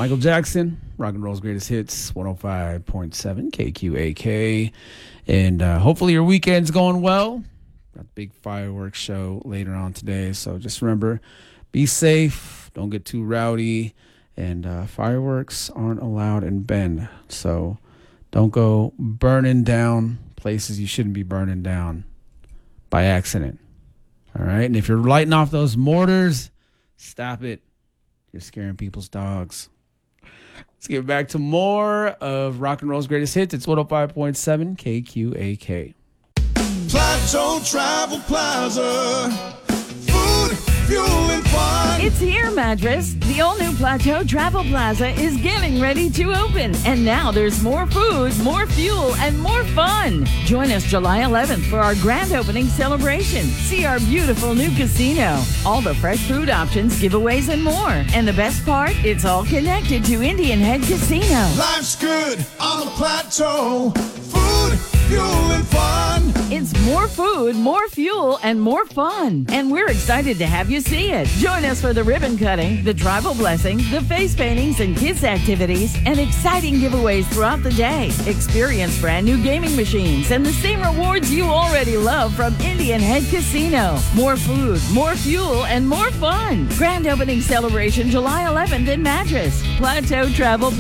Michael Jackson, Rock and Roll's Greatest Hits, 105.7 KQAK. And hopefully your weekend's going well. Got a big fireworks show later on today. So just remember, be safe. Don't get too rowdy. And fireworks aren't allowed in Bend. So don't go burning down places you shouldn't be burning down by accident. All right? And if you're lighting off those mortars, stop it. You're scaring people's dogs. Let's get back to more of Rock and Roll's Greatest Hits. It's 105.7 KQAK. Plateau Travel Plaza. Food, fuel, and fun. It's here, Madras. The all-new Plateau Travel Plaza is getting ready to open. And now there's more food, more fuel, and more fun. Join us July 11th for our grand opening celebration. See our beautiful new casino. All the fresh food options, giveaways, and more. And the best part, it's all connected to Indian Head Casino. Life's good on the Plateau. Food, fuel, and fun. It's more food, more fuel, and more fun. And we're excited to have you see it. Join us for the ribbon cutting, the tribal blessing, the face paintings and kids activities, and exciting giveaways throughout the day. Experience brand new gaming machines and the same rewards you already love from Indian Head Casino. More food, more fuel, and more fun. Grand opening celebration July 11th in Madras. Plateau Travel